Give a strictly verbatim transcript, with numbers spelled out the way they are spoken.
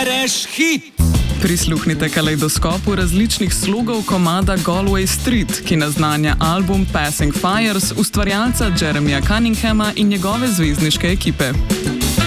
bereš hit. Prisluhnite kalejdoskopu različnih slogov komada Galway Street, ki naznanja album Passing Fires ustvarjalca Jeremija Cunninghama in njegove zvezdniške ekipe.